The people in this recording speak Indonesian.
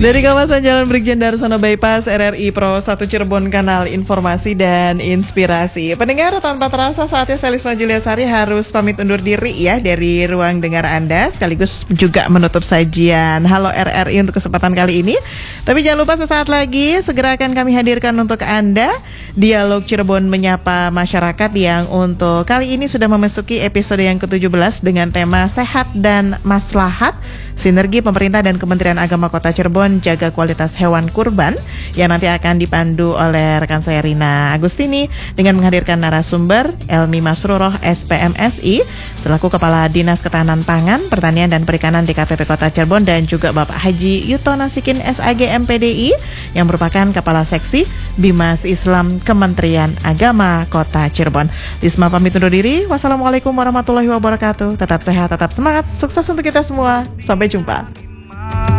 Dari kawasan Jalan Brigjen Darsono Bypass RRI Pro 1 Cirebon, kanal informasi dan inspirasi. Pendengar, tanpa terasa saatnya saya Lisma Juliasari harus pamit undur diri ya dari ruang dengar Anda, sekaligus juga menutup sajian Halo RRI untuk kesempatan kali ini. Tapi jangan lupa sesaat lagi segera akan kami hadirkan untuk Anda Dialog Cirebon Menyapa Masyarakat, yang untuk kali ini sudah memasuki episode yang ke-17 dengan tema Sehat dan Maslahat, Sinergi Pemerintah dan Kementerian Agama Kota Cirebon jaga kualitas hewan kurban, yang nanti akan dipandu oleh rekan saya Rina Agustini dengan menghadirkan narasumber Elmi Masruroh SPMSI selaku Kepala Dinas Ketahanan Pangan, Pertanian dan Perikanan DKPP Kota Cirebon, dan juga Bapak Haji Yuto Nasikin SAG MPDI yang merupakan Kepala Seksi Bimas Islam Kementerian Agama Kota Cirebon. Lisma pamit undur diri. Wassalamualaikum warahmatullahi wabarakatuh. Tetap sehat, tetap semangat, sukses untuk kita semua. Sampai jumpa.